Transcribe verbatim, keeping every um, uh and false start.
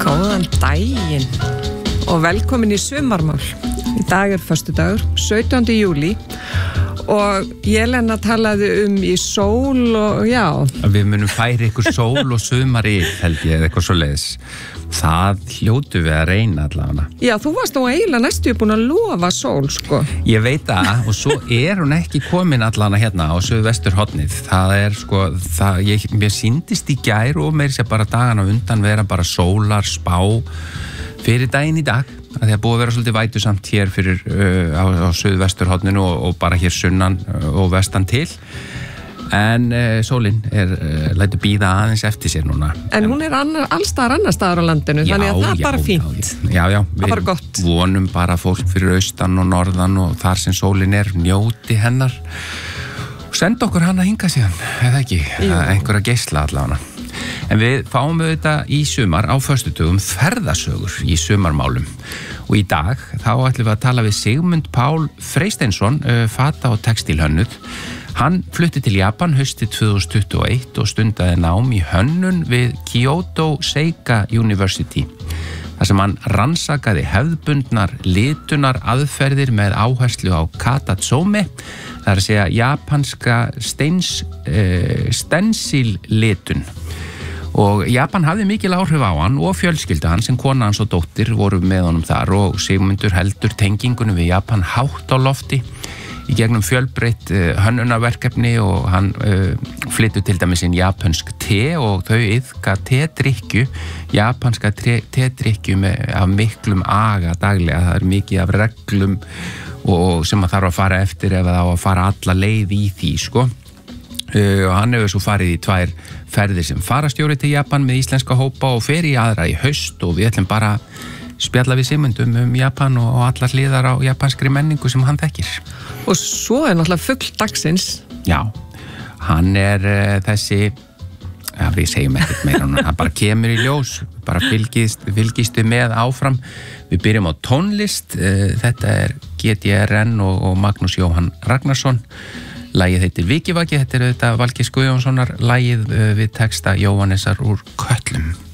Góðan daginn og velkomin í sumarmál. Í dag er föstudagur, sautjándi júlí og Jelena talaði um í sól og já. Við munum færa ykkur sól og sumar í held ég eða eitthvað svo leiðis. Það hljótu við að reyna allavega. Já, þú varst nú eiginlega næstu búin að lofa sól, sko. Ég veit það og svo er hún ekki komin allavega hérna á suðvesturhornið. Það er sko, það, ég, mér sýndist í gær og meira sér bara dagana undan vera bara sólar, spá fyrir daginn í dag. Það er búið að vera svolítið vætusamt hér fyrir uh, á, á suðvesturhorninu og, og bara hér sunnan uh, og vestan til. En uh, sólin er, uh, lætur bíða aðeins eftir sér núna. En hún er annar, allstaðar annar staðar á landinu, já, þannig að það er bara fínt. Já, já, það er bara gott. Við vonum bara fólk fyrir austan og norðan og þar sem sólin er, njóti hennar. Og senda okkur hana hinga síðan, eða ekki, einhverja geisla allavega. En við fáum auðvitað í sumar á föstudögum ferðasögur í sumarmálum. Og í dag þá ætlum við að tala við Sigmund Pál Freysteinsson, uh, fata- og textílhönnuð. Hann flutti til Japan haustið tvö þúsund tuttugu og eitt og stundaði nám í hönnun við Kyoto Seika University. Þar sem hann rannsakaði hefðbundnar litunar aðferðir með áherslu á katatsome, það er að segja japanska steins, uh, stencil-litun. Og Japan hafði mikil áhrif á hann og fjölskyldu hann sem kona hans og dóttir voru með honum þar og Sigmundur heldur tengingunum við Japan hátt á lofti í gegnum fjölbreytt uh, hönnunarverkefni og hann uh, flyttur til dæmis inn japansk te og þau iðka tedrykkju, japanska tedrykkju af miklum aga daglega. Það er mikið af reglum og sem að þarf að fara eftir ef það á að fara alla leið í því, sko. Uh, og hann hefur svo farið í tvær ferðir sem farastjóri til Japan með íslenska hópa og fer í aðra í haust og við ætlum bara spjalla við Sigmundum um Japan og allar hliðar á japanskri menningu sem hann þekkir. Og svo er náttúrulega fugl dagsins. Já, hann er uh, þessi, ja, við segjum ekkert meira, hann bara kemur í ljós, bara fylgist, fylgistu með áfram. Við byrjum á tónlist, uh, þetta er G D R N og, og Magnús Jóhann Ragnarsson. Lagið heitir Vikivaki, þetta er auðvitað Valgeir Guðjónssonar lagið við texta Jóhannesar úr Kötlum.